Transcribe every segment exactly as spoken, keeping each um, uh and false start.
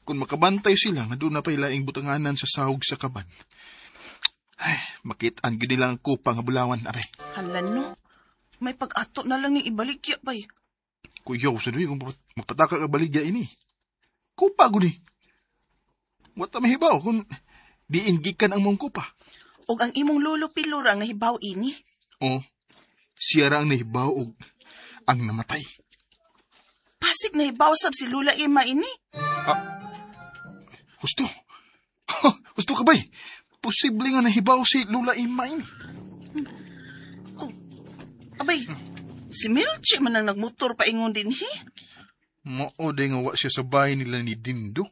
Kung makabantay sila, nga doon na pa ilaing butanganan sa sahog sa kaban. Ay, makitaan gini lang ang kupa nga bulawan, abe. Halan no, may pag-ato na lang ni ibaligya pa eh. Kuyaw, sa doy, kung magpataka ka baligya ini. Kupa guni. Wata mahibaw kung diingikan ang mong kupa. Og ang imong lolo pilura nga hibaw ini. O, siya ra ang nahibaw og ang namatay. Pasig na hibaw sab si Lula Ima ini. Ah, husto. Husto ka bay? Posible nga nahibaw si Lula Ima ini. Oh, abay, si Milchi man ang nagmotor paingon din he. Mao day nga wa siya sa bahay nila ni Dindo.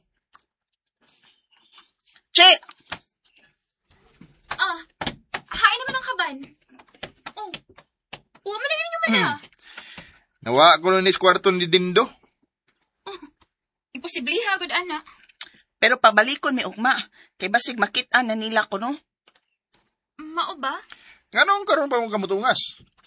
Che! Ah, hain naman ang kaban. Oh, huwag mo lagyan niyo ba na? Nawa ko nun is kwarto ni Dindo. Oh, imposible ha, good ana. Pero pabalikon mi ugma, kay basig makita na nila ko no. Mao ba? Nganong karon pa mong kamutungas?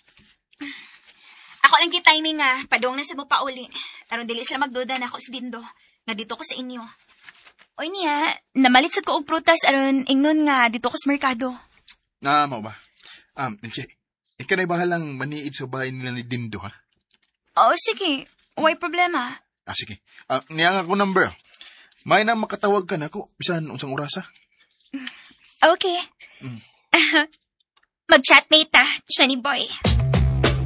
Ako lang gi-timing nga, padong na sa mo pauli. Aron dili sila magduda na ako si Dindo, nga dito ko sa inyo. Oy niya, namalit sa ko og prutas aron ingnon nga dito ko sa merkado. Ah, mao ba? Um, Milche, ikaw na'y bahalang maniid sa bahay nila ni Dindo, ha? Oo, sige. Way problema. Ah, sige. Ah, niyang ako number. May na makatawag ka na ako, bisan unsang orasa. Okay. Mm. Mag-chatmate ta, siya ni Boy.